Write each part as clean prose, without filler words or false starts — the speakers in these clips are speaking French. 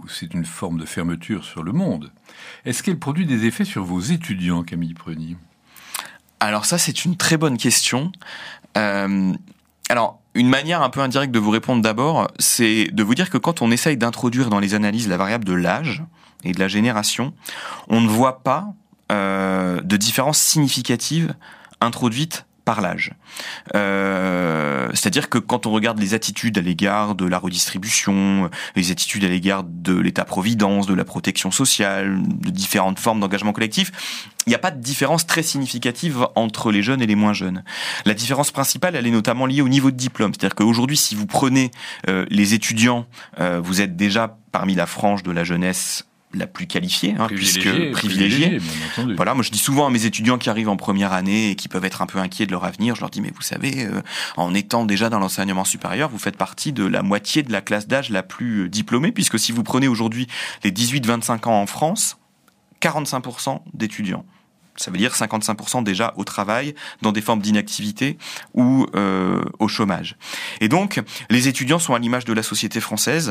c'est une forme de fermeture sur le monde. Est-ce qu'elle produit des effets sur vos étudiants, Camille Preny ? Alors ça, c'est une très bonne question. Alors, une manière un peu indirecte de vous répondre d'abord, c'est de vous dire que quand on essaye d'introduire dans les analyses la variable de l'âge et de la génération, on ne voit pas de différence significative introduite par l'âge. C'est-à-dire que quand on regarde les attitudes à l'égard de la redistribution, les attitudes à l'égard de l'État-providence, de la protection sociale, de différentes formes d'engagement collectif, il n'y a pas de différence très significative entre les jeunes et les moins jeunes. La différence principale, elle est notamment liée au niveau de diplôme. C'est-à-dire qu'aujourd'hui, si vous prenez les étudiants, vous êtes déjà parmi la frange de la jeunesse la plus qualifiée, puisque privilégiée. Voilà, moi je dis souvent à mes étudiants qui arrivent en première année et qui peuvent être un peu inquiets de leur avenir, je leur dis mais vous savez, en étant déjà dans l'enseignement supérieur, vous faites partie de la moitié de la classe d'âge la plus diplômée, puisque si vous prenez aujourd'hui les 18-25 ans en France, 45% d'étudiants. Ça veut dire 55% déjà au travail, dans des formes d'inactivité ou au chômage. Et donc, les étudiants sont à l'image de la société française.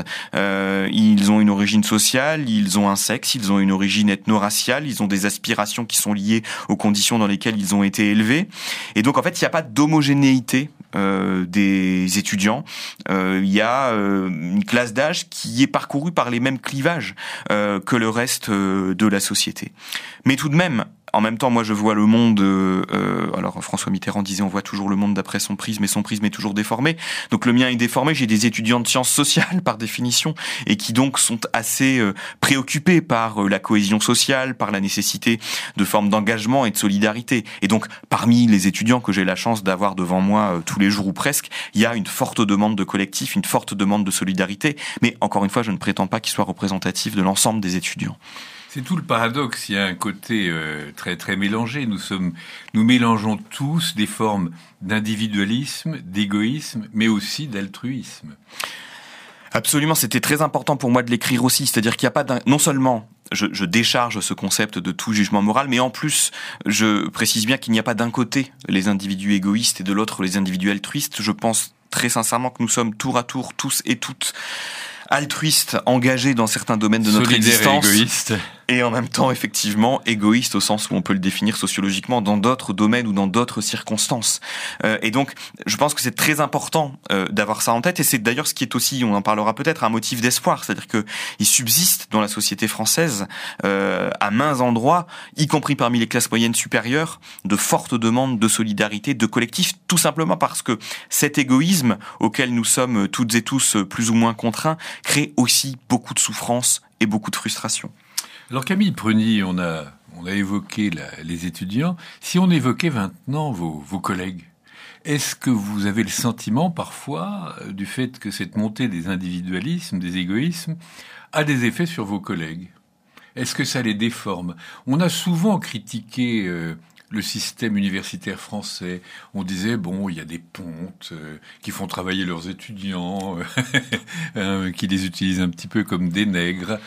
Ils ont une origine sociale, ils ont un sexe, ils ont une origine ethno-raciale, ils ont des aspirations qui sont liées aux conditions dans lesquelles ils ont été élevés. Et donc, en fait, il n'y a pas d'homogénéité des étudiants. Il y a une classe d'âge qui est parcourue par les mêmes clivages que le reste de la société. Mais tout de même, en même temps, moi, je vois le monde... alors, François Mitterrand disait, on voit toujours le monde d'après son prisme, et son prisme est toujours déformé. Donc, le mien est déformé. J'ai des étudiants de sciences sociales, par définition, et qui donc sont assez préoccupés par la cohésion sociale, par la nécessité de formes d'engagement et de solidarité. Et donc, parmi les étudiants que j'ai la chance d'avoir devant moi tous les jours ou presque, il y a une forte demande de collectif, une forte demande de solidarité. Mais, encore une fois, je ne prétends pas qu'il soit représentatif de l'ensemble des étudiants. C'est tout le paradoxe, il y a un côté très très mélangé. Nous mélangeons tous des formes d'individualisme, d'égoïsme, mais aussi d'altruisme. Absolument, c'était très important pour moi de l'écrire aussi, c'est-à-dire qu'il n'y a pas non seulement je décharge ce concept de tout jugement moral, mais en plus, je précise bien qu'il n'y a pas d'un côté les individus égoïstes et de l'autre les individus altruistes. Je pense très sincèrement que nous sommes tour à tour, tous et toutes, altruistes, engagés dans certains domaines de notre existence. Solidaires et égoïstes. Et en même temps, effectivement, égoïste au sens où on peut le définir sociologiquement dans d'autres domaines ou dans d'autres circonstances. Et donc, je pense que c'est très important d'avoir ça en tête. Et c'est d'ailleurs ce qui est aussi, on en parlera peut-être, un motif d'espoir. C'est-à-dire que il subsiste dans la société française, à maints endroits, y compris parmi les classes moyennes supérieures, de fortes demandes de solidarité, de collectif, tout simplement parce que cet égoïsme auquel nous sommes toutes et tous plus ou moins contraints crée aussi beaucoup de souffrance et beaucoup de frustration. Alors Camille Preny, on a évoqué les étudiants. Si on évoquait maintenant vos collègues, est-ce que vous avez le sentiment parfois du fait que cette montée des individualismes, des égoïsmes, a des effets sur vos collègues ? Est-ce que ça les déforme ? On a souvent critiqué le système universitaire français. On disait, bon, il y a des pontes qui font travailler leurs étudiants, qui les utilisent un petit peu comme des nègres.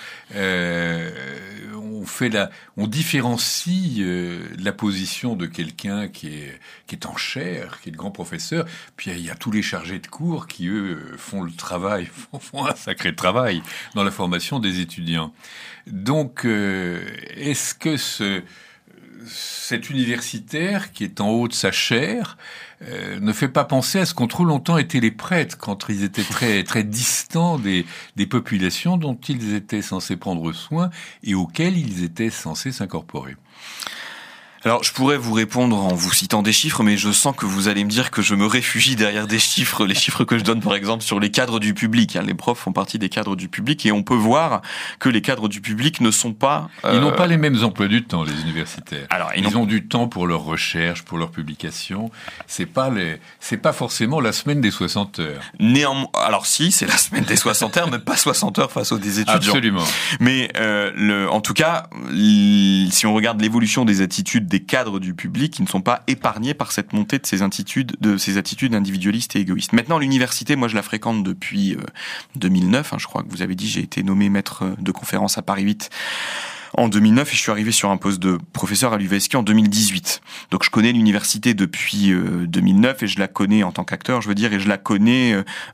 On différencie la position de quelqu'un qui est en chaire, qui est le grand professeur. Puis il y a tous les chargés de cours qui, eux, font le travail, font un sacré travail dans la formation des étudiants. Donc, est-ce que cet universitaire qui est en haut de sa chaire ne fait pas penser à ce qu'ont trop longtemps été les prêtres quand ils étaient très très distants des populations dont ils étaient censés prendre soin et auxquelles ils étaient censés s'incorporer? Alors, je pourrais vous répondre en vous citant des chiffres, mais je sens que vous allez me dire que je me réfugie derrière des chiffres, les chiffres que je donne par exemple sur les cadres du public. Les profs font partie des cadres du public et on peut voir que les cadres du public ne sont pas... Ils n'ont pas les mêmes emplois du temps, les universitaires. Alors, ils ont du temps pour leur recherche, pour leur publication. C'est pas forcément la semaine des 60 heures. Alors si, c'est la semaine des 60 heures, mais pas 60 heures face aux des étudiants. Absolument. Mais en tout cas, si on regarde l'évolution des attitudes des cadres du public, ils ne sont pas épargnés par cette montée de ces attitudes individualistes et égoïstes. Maintenant, l'université, moi je la fréquente depuis 2009, je crois que vous avez dit, j'ai été nommé maître de conférence à Paris 8 en 2009 et je suis arrivé sur un poste de professeur à l'UVSQ en 2018. Donc je connais l'université depuis 2009 et je la connais en tant qu'acteur, je veux dire, et je la connais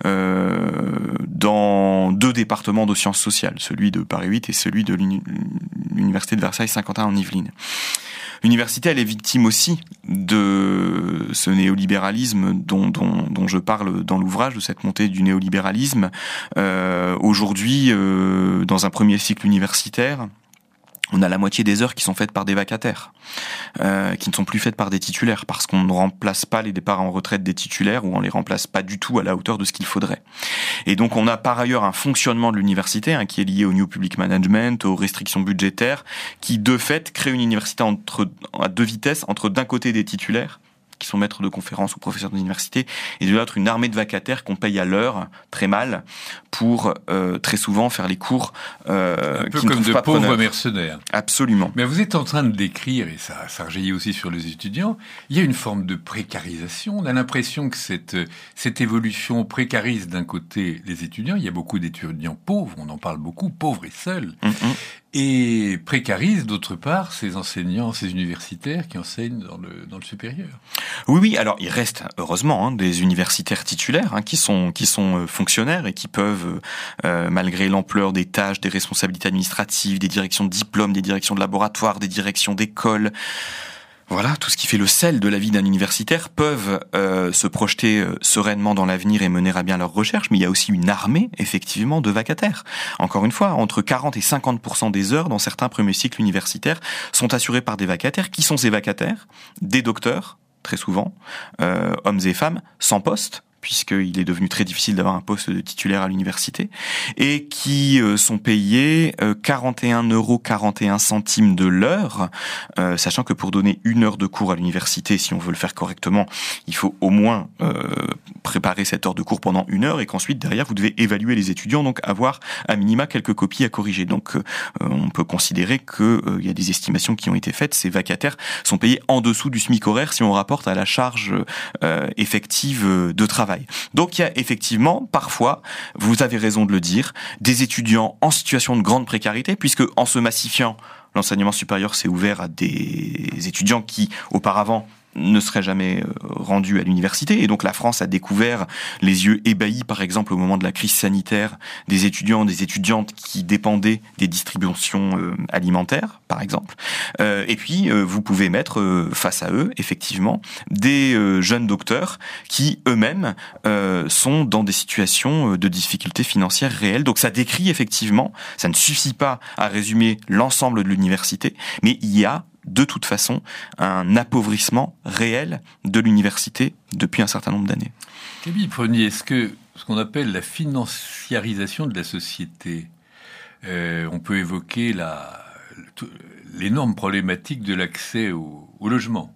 dans 2 départements de sciences sociales, celui de Paris 8 et celui de l'université de Versailles Saint-Quentin en Yvelines. L'université, elle est victime aussi de ce néolibéralisme dont je parle dans l'ouvrage, de cette montée du néolibéralisme. Aujourd'hui, dans un premier cycle universitaire, on a la moitié des heures qui sont faites par des vacataires, qui ne sont plus faites par des titulaires, parce qu'on ne remplace pas les départs en retraite des titulaires, ou on les remplace pas du tout à la hauteur de ce qu'il faudrait. Et donc on a par ailleurs un fonctionnement de l'université qui est lié au New Public Management, aux restrictions budgétaires, qui de fait crée une université à 2 vitesses, entre d'un côté des titulaires, qui sont maîtres de conférences ou professeurs d'université, et de l'autre une armée de vacataires qu'on paye à l'heure, très mal, pour très souvent faire les cours un peu comme de pauvres mercenaires. Absolument. Mais vous êtes en train de décrire, et ça rejaillit aussi sur les étudiants, il y a une forme de précarisation. On a l'impression que cette évolution précarise d'un côté les étudiants. Il y a beaucoup d'étudiants pauvres, on en parle beaucoup, pauvres et seuls. Et précarise d'autre part ces enseignants, ces universitaires qui enseignent dans le supérieur. Oui. Alors il reste heureusement des universitaires titulaires qui sont fonctionnaires et qui peuvent, malgré l'ampleur des tâches, des responsabilités administratives, des directions de diplôme, des directions de laboratoire, des directions d'école. Voilà, tout ce qui fait le sel de la vie d'un universitaire, peuvent se projeter sereinement dans l'avenir et mener à bien leurs recherches, mais il y a aussi une armée, effectivement, de vacataires. Encore une fois, entre 40 et 50% des heures dans certains premiers cycles universitaires sont assurées par des vacataires. Qui sont ces vacataires ? Des docteurs, très souvent, hommes et femmes, sans poste, puisqu'il est devenu très difficile d'avoir un poste de titulaire à l'université, et qui sont payés 41,41 € de l'heure, sachant que pour donner 1 heure de cours à l'université, si on veut le faire correctement, il faut au moins préparer cette heure de cours pendant 1 heure, et qu'ensuite, derrière, vous devez évaluer les étudiants, donc avoir à minima quelques copies à corriger. Donc, on peut considérer qu'il y a des estimations qui ont été faites, ces vacataires sont payés en dessous du SMIC horaire si on rapporte à la charge effective de travail. Donc il y a effectivement, parfois, vous avez raison de le dire, des étudiants en situation de grande précarité, puisque en se massifiant, l'enseignement supérieur s'est ouvert à des étudiants qui, auparavant, ne seraient jamais rendus à l'université. Et donc la France a découvert les yeux ébahis, par exemple, au moment de la crise sanitaire, des étudiants, des étudiantes qui dépendaient des distributions alimentaires, par exemple. Et puis, vous pouvez mettre face à eux, effectivement, des jeunes docteurs qui, eux-mêmes, sont dans des situations de difficultés financières réelles. Donc ça décrit, effectivement, ça ne suffit pas à résumer l'ensemble de l'université, mais il y a de toute façon un appauvrissement réel de l'université depuis un certain nombre d'années. Camille Prenier, est-ce que ce qu'on appelle la financiarisation de la société, on peut évoquer l'énorme problématique de l'accès au logement,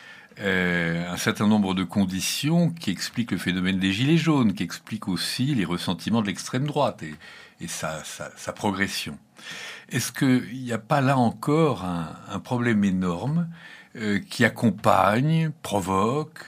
un certain nombre de conditions qui expliquent le phénomène des gilets jaunes, qui expliquent aussi les ressentiments de l'extrême droite et sa progression. Est-ce qu'il n'y a pas là encore un problème énorme qui accompagne, provoque,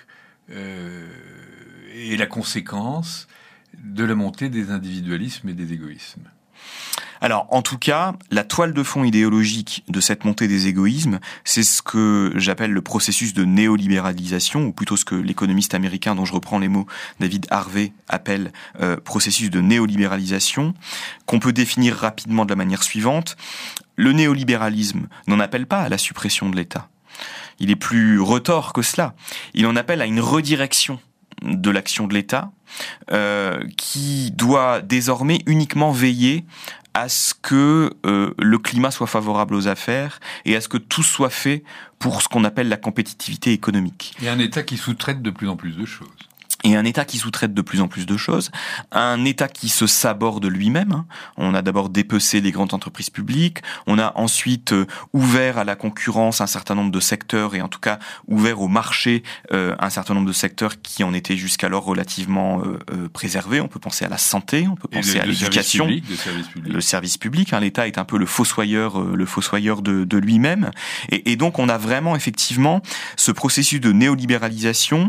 et la conséquence de la montée des individualismes et des égoïsmes ? Alors, en tout cas, la toile de fond idéologique de cette montée des égoïsmes, c'est ce que j'appelle le processus de néolibéralisation, ou plutôt ce que l'économiste américain, dont je reprends les mots, David Harvey, appelle processus de néolibéralisation, qu'on peut définir rapidement de la manière suivante. Le néolibéralisme n'en appelle pas à la suppression de l'État. Il est plus retors que cela. Il en appelle à une redirection de l'action de l'État, qui doit désormais uniquement veiller à ce que le climat soit favorable aux affaires et à ce que tout soit fait pour ce qu'on appelle la compétitivité économique. Il y a un État qui sous-traite de plus en plus de choses. Et un État qui sous-traite de plus en plus de choses, un État qui se saborde lui-même. On a d'abord dépecé les grandes entreprises publiques, on a ensuite ouvert à la concurrence un certain nombre de secteurs, et en tout cas ouvert au marché un certain nombre de secteurs qui en étaient jusqu'alors relativement préservés. On peut penser à la santé, on peut penser à l'éducation, le service public. L'État est un peu le fossoyeur de lui-même. Et donc on a vraiment effectivement ce processus de néolibéralisation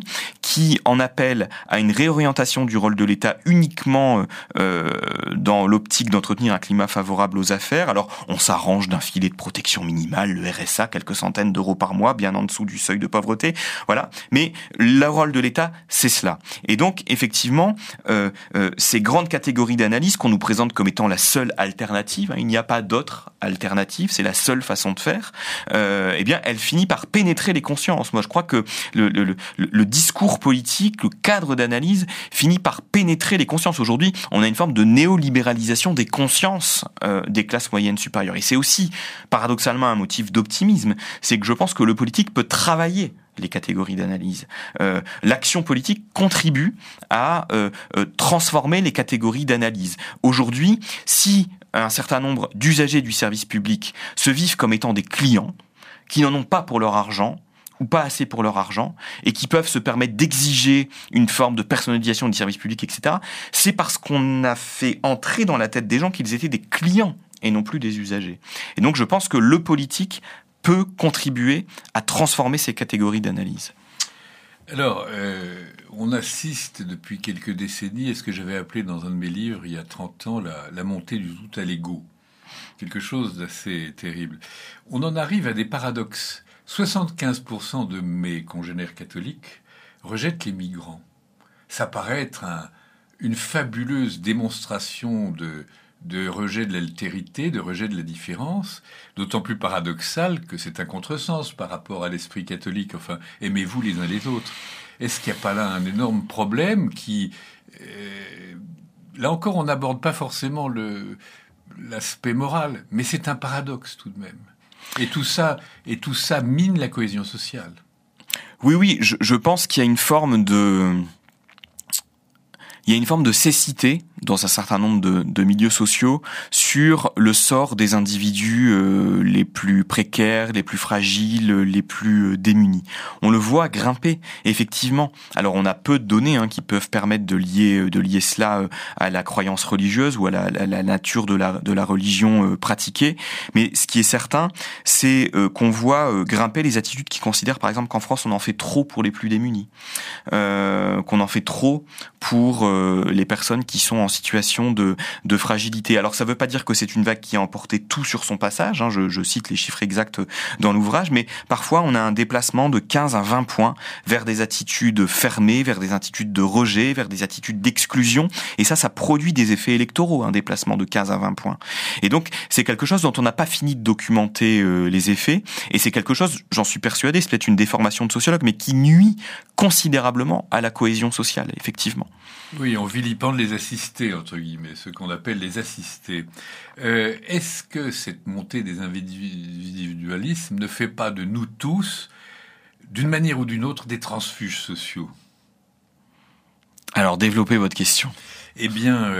qui en appelle à une réorientation du rôle de l'État uniquement dans l'optique d'entretenir un climat favorable aux affaires. Alors, on s'arrange d'un filet de protection minimale, le RSA, quelques centaines d'euros par mois, bien en dessous du seuil de pauvreté, voilà. Mais le rôle de l'État, c'est cela. Et donc, effectivement, ces grandes catégories d'analyse qu'on nous présente comme étant la seule alternative, il n'y a pas d'autre alternative, c'est la seule façon de faire, eh bien, elle finit par pénétrer les consciences. Moi, je crois que le discours politique, le cadre d'analyse finit par pénétrer les consciences. Aujourd'hui, on a une forme de néolibéralisation des consciences des classes moyennes supérieures. Et c'est aussi, paradoxalement, un motif d'optimisme. C'est que je pense que le politique peut travailler les catégories d'analyse. L'action politique contribue à transformer les catégories d'analyse. Aujourd'hui, si un certain nombre d'usagers du service public se vivent comme étant des clients, qui n'en ont pas pour leur argent, ou pas assez pour leur argent, et qui peuvent se permettre d'exiger une forme de personnalisation du service public, etc., c'est parce qu'on a fait entrer dans la tête des gens qu'ils étaient des clients et non plus des usagers. Et donc je pense que le politique peut contribuer à transformer ces catégories d'analyse. Alors, on assiste depuis quelques décennies à ce que j'avais appelé dans un de mes livres, il y a 30 ans, la montée du tout à l'ego. Quelque chose d'assez terrible. On en arrive à des paradoxes. 75% de mes congénères catholiques rejettent les migrants. Ça paraît être une fabuleuse démonstration de rejet de l'altérité, de rejet de la différence, d'autant plus paradoxal que c'est un contresens par rapport à l'esprit catholique. Enfin, aimez-vous les uns les autres. Est-ce qu'il n'y a pas là un énorme problème qui... là encore, on n'aborde pas forcément l'aspect moral, mais c'est un paradoxe tout de même. Et tout ça mine la cohésion sociale. Oui, je pense qu'il y a une forme de cécité dans un certain nombre de milieux sociaux sur le sort des individus les plus précaires, les plus fragiles, les plus démunis. On le voit grimper, effectivement. Alors on a peu de données qui peuvent permettre de lier cela à la croyance religieuse ou à la nature de la religion pratiquée. Mais ce qui est certain, c'est qu'on voit grimper les attitudes qui considèrent par exemple qu'en France on en fait trop pour les plus démunis, qu'on en fait trop pour les personnes qui sont en situation de fragilité. Alors ça ne veut pas dire que c'est une vague qui a emporté tout sur son passage, je cite les chiffres exacts dans l'ouvrage, mais parfois on a un déplacement de 15 à 20 points vers des attitudes fermées, vers des attitudes de rejet, vers des attitudes d'exclusion, et ça produit des effets électoraux, un déplacement de 15 à 20 points. Et donc c'est quelque chose dont on n'a pas fini de documenter les effets, et c'est quelque chose, j'en suis persuadé, c'est peut-être une déformation de sociologue, mais qui nuit considérablement à la cohésion sociale, effectivement. Oui, on vilipende les assistés, entre guillemets, ce qu'on appelle les assistés. Est-ce que cette montée des individualismes ne fait pas de nous tous, d'une manière ou d'une autre, des transfuges sociaux ? Alors, développez votre question. Eh bien,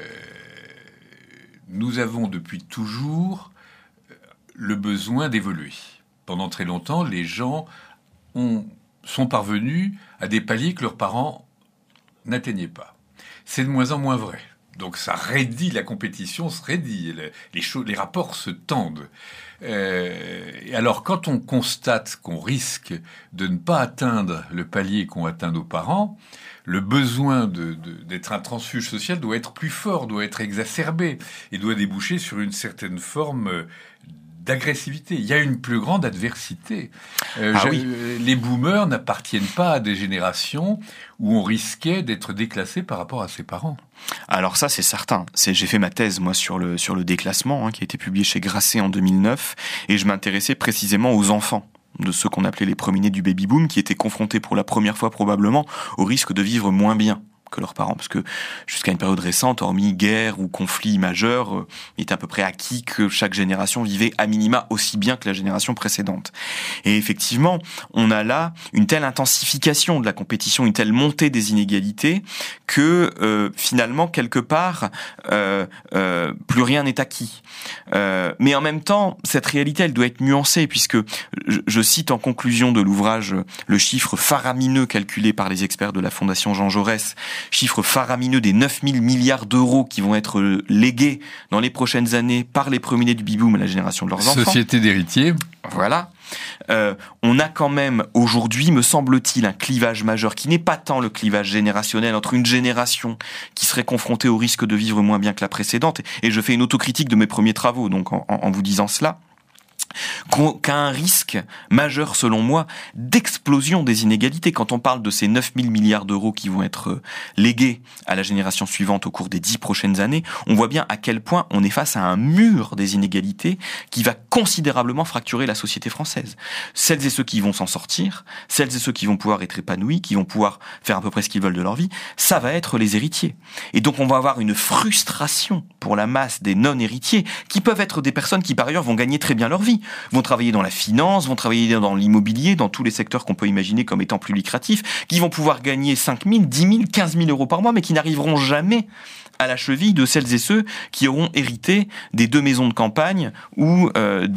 nous avons depuis toujours le besoin d'évoluer. Pendant très longtemps, les gens sont parvenus à des paliers que leurs parents n'atteignaient pas. C'est de moins en moins vrai. Donc ça raidit, la compétition se raidit, les rapports se tendent. Et alors quand on constate qu'on risque de ne pas atteindre le palier qu'ont atteint nos parents, le besoin d'être un transfuge social doit être plus fort, doit être exacerbé et doit déboucher sur une certaine forme d'agressivité. Il y a une plus grande adversité. Oui. Les boomers n'appartiennent pas à des générations où on risquait d'être déclassé par rapport à ses parents. Alors ça, c'est certain. J'ai fait ma thèse, moi, sur le déclassement, qui a été publié chez Grasset en 2009, et je m'intéressais précisément aux enfants de ceux qu'on appelait les premiers-nés du baby-boom, qui étaient confrontés pour la première fois probablement au risque de vivre moins bien que leurs parents, parce que jusqu'à une période récente, hormis guerre ou conflit majeur, il était à peu près acquis que chaque génération vivait à minima aussi bien que la génération précédente. Et effectivement, on a là une telle intensification de la compétition, une telle montée des inégalités que finalement, quelque part, plus rien n'est acquis. Mais en même temps, cette réalité, elle doit être nuancée, puisque je cite en conclusion de l'ouvrage le chiffre faramineux calculé par les experts de la Fondation Jean Jaurès, chiffre faramineux des 9 000 milliards d'euros qui vont être légués dans les prochaines années par les premiers-nés du baby-boom à la génération de leurs enfants. Société d'héritiers. Voilà. On a quand même aujourd'hui, me semble-t-il, un clivage majeur qui n'est pas tant le clivage générationnel entre une génération qui serait confrontée au risque de vivre moins bien que la précédente, et je fais une autocritique de mes premiers travaux, donc en vous disant cela, qu'à un risque majeur, selon moi, d'explosion des inégalités. Quand on parle de ces 9 000 milliards d'euros qui vont être légués à la génération suivante au cours des 10 prochaines années, on voit bien à quel point on est face à un mur des inégalités qui va considérablement fracturer la société française. Celles et ceux qui vont s'en sortir, celles et ceux qui vont pouvoir être épanouis, qui vont pouvoir faire à peu près ce qu'ils veulent de leur vie, ça va être les héritiers. Et donc on va avoir une frustration pour la masse des non-héritiers, qui peuvent être des personnes qui par ailleurs vont gagner très bien leur vie, vont travailler dans la finance, vont travailler dans l'immobilier, dans tous les secteurs qu'on peut imaginer comme étant plus lucratifs, qui vont pouvoir gagner 5 000, 10 000, 15 000 euros par mois, mais qui n'arriveront jamais à la cheville de celles et ceux qui auront hérité des 2 maisons de campagne ou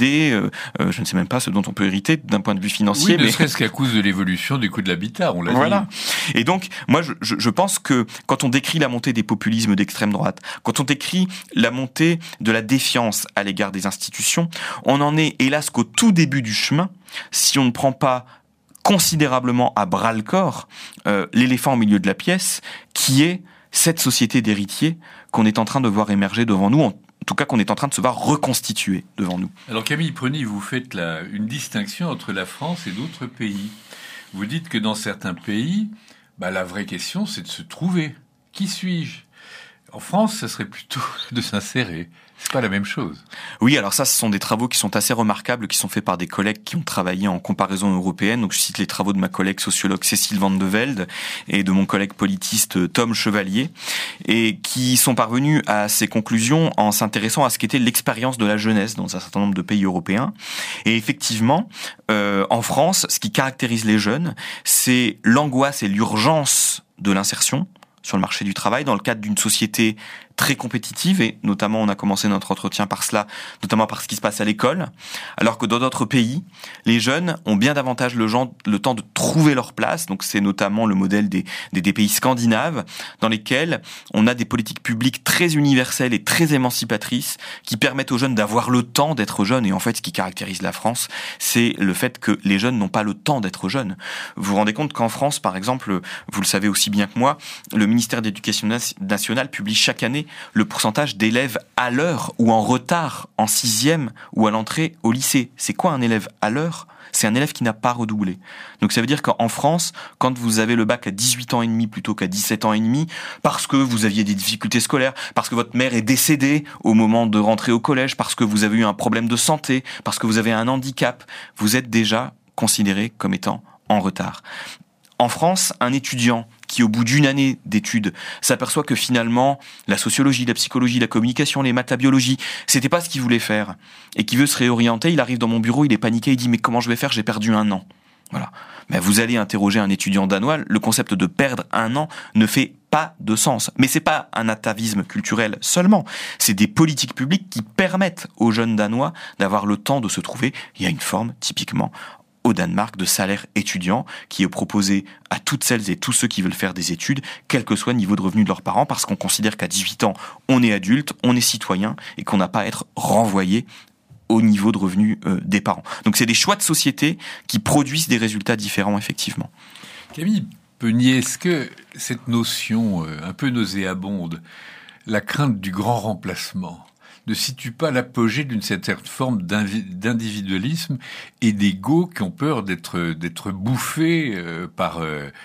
je ne sais même pas ce dont on peut hériter d'un point de vue financier. Oui, ne serait-ce qu'à cause de l'évolution du coût de l'habitat, on l'a voilà. Dit. Et donc, moi, je pense que quand on décrit la montée des populismes d'extrême droite, quand on décrit la montée de la défiance à l'égard des institutions, on en est, hélas, qu'au tout début du chemin, si on ne prend pas considérablement à bras-le-corps l'éléphant au milieu de la pièce, qui est cette société d'héritiers qu'on est en train de voir émerger devant nous, en tout cas qu'on est en train de se voir reconstituer devant nous. Alors Camille Preny, vous faites une distinction entre la France et d'autres pays. Vous dites que dans certains pays, la vraie question c'est de se trouver. Qui suis-je ? En France, ça serait plutôt de s'insérer. C'est pas la même chose. Oui, alors ça, ce sont des travaux qui sont assez remarquables, qui sont faits par des collègues qui ont travaillé en comparaison européenne. Donc, je cite les travaux de ma collègue sociologue Cécile Van de Velde et de mon collègue politiste Tom Chevalier, et qui sont parvenus à ces conclusions en s'intéressant à ce qu'était l'expérience de la jeunesse dans un certain nombre de pays européens. Et effectivement, en France, ce qui caractérise les jeunes, c'est l'angoisse et l'urgence de l'insertion sur le marché du travail dans le cadre d'une société très compétitive, et notamment on a commencé notre entretien par cela, notamment par ce qui se passe à l'école, alors que dans d'autres pays, les jeunes ont bien davantage le temps de trouver leur place. Donc c'est notamment le modèle des pays scandinaves, dans lesquels on a des politiques publiques très universelles et très émancipatrices qui permettent aux jeunes d'avoir le temps d'être jeunes. Et en fait, ce qui caractérise la France, c'est le fait que les jeunes n'ont pas le temps d'être jeunes. Vous vous rendez compte qu'en France, par exemple, vous le savez aussi bien que moi, le ministère de l'Éducation nationale publie chaque année le pourcentage d'élèves à l'heure ou en retard en 6e ou à l'entrée au lycée. C'est quoi un élève à l'heure ? C'est un élève qui n'a pas redoublé. Donc ça veut dire qu'en France, quand vous avez le bac à 18 ans et demi plutôt qu'à 17 ans et demi, parce que vous aviez des difficultés scolaires, parce que votre mère est décédée au moment de rentrer au collège, parce que vous avez eu un problème de santé, parce que vous avez un handicap, vous êtes déjà considéré comme étant en retard. En France, un étudiant qui, au bout d'une année d'études, s'aperçoit que finalement, la sociologie, la psychologie, la communication, les maths, la biologie, c'était pas ce qu'il voulait faire, et qui veut se réorienter, il arrive dans mon bureau, il est paniqué, il dit « Mais comment je vais faire ? J'ai perdu 1 an. » Voilà. Mais vous allez interroger un étudiant danois, le concept de perdre 1 an ne fait pas de sens. Mais c'est pas un atavisme culturel seulement. C'est des politiques publiques qui permettent aux jeunes danois d'avoir le temps de se trouver. Il y a une forme, typiquement, au Danemark, de salaire étudiant qui est proposé à toutes celles et tous ceux qui veulent faire des études, quel que soit le niveau de revenu de leurs parents, parce qu'on considère qu'à 18 ans, on est adulte, on est citoyen, et qu'on n'a pas à être renvoyé au niveau de revenu des parents. Donc c'est des choix de société qui produisent des résultats différents, effectivement. Camille Preny, est-ce que cette notion un peu nauséabonde, la crainte du grand remplacement, ne situe pas l'apogée d'une certaine forme d'individualisme et d'ego qui ont peur d'être bouffés par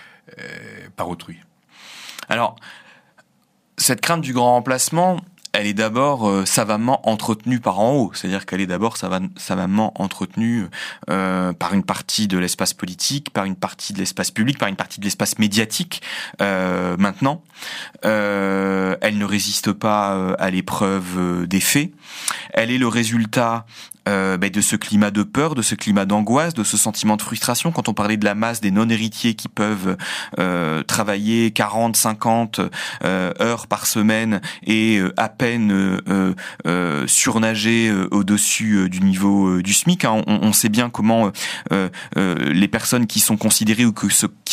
autrui? Alors, cette crainte du grand remplacement, elle est d'abord savamment entretenue par en haut, c'est-à-dire qu'elle est d'abord savamment entretenue par une partie de l'espace politique, par une partie de l'espace public, par une partie de l'espace médiatique. Maintenant, elle ne résiste pas à l'épreuve des faits. Elle est le résultat de ce climat de peur, de ce climat d'angoisse, de ce sentiment de frustration. Quand on parlait de la masse des non-héritiers qui peuvent travailler 40, 50 heures par semaine et à peine surnager au-dessus du niveau du SMIC, hein. On sait bien comment les personnes qui sont considérées ou qui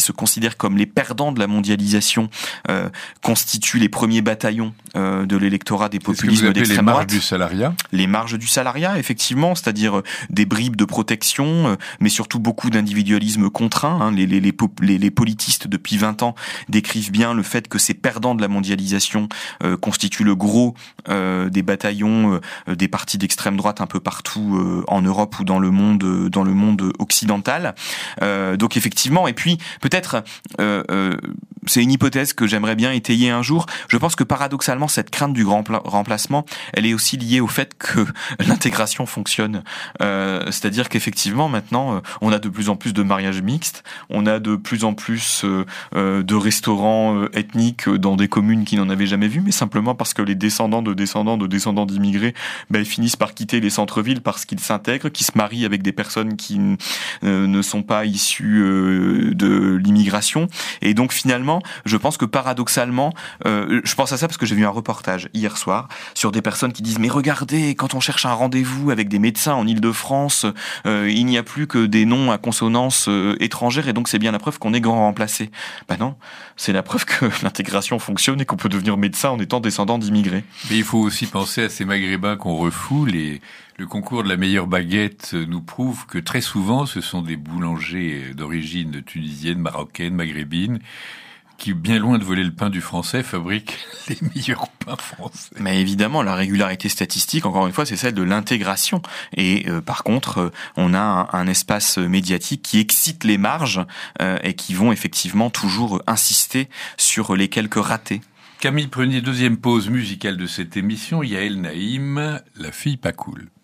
se considèrent comme les perdants de la mondialisation constituent les premiers bataillons de l'électorat des populismes d'extrême droite. Les marges du salariat. Les marges du salariat, effectivement, c'est-à-dire des bribes de protection, mais surtout beaucoup d'individualisme contraint. Hein. Les politistes depuis 20 ans décrivent bien le fait que ces perdants de la mondialisation constituent le gros des bataillons des partis d'extrême droite un peu partout en Europe ou dans le monde occidental. Donc effectivement, et puis peut-être c'est une hypothèse que j'aimerais bien étayer un jour. Je pense que paradoxalement, cette crainte du grand remplacement, elle est aussi liée au fait que l'intégration fonctionne. C'est-à-dire qu'effectivement, maintenant, on a de plus en plus de mariages mixtes, on a de plus en plus de restaurants ethniques dans des communes qui n'en avaient jamais vu, mais simplement parce que les descendants d'immigrés, ils finissent par quitter les centres-villes parce qu'ils s'intègrent, qu'ils se marient avec des personnes qui ne sont pas issues de l'immigration. Et donc finalement, je pense que paradoxalement, je pense à ça parce que j'ai vu un reportage hier soir sur des personnes qui disent « Mais regardez, quand on cherche un rendez-vous avec des médecins en Île-de-France, il n'y a plus que des noms à consonance étrangère et donc c'est bien la preuve qu'on est grand remplacé. » Ben non, c'est la preuve que l'intégration fonctionne et qu'on peut devenir médecin en étant descendant d'immigrés. Mais il faut aussi penser à ces Maghrébins qu'on refoule et le concours de la meilleure baguette nous prouve que très souvent ce sont des boulangers d'origine tunisienne, marocaine, maghrébine qui, bien loin de voler le pain du français, fabriquent les meilleurs pains français. Mais évidemment, la régularité statistique, encore une fois, c'est celle de l'intégration. Et par contre, on a un espace médiatique qui excite les marges et qui vont effectivement toujours insister sur les quelques ratés. Camille Prunier, deuxième pause musicale de cette émission, Yael Naïm, La fille pas cool.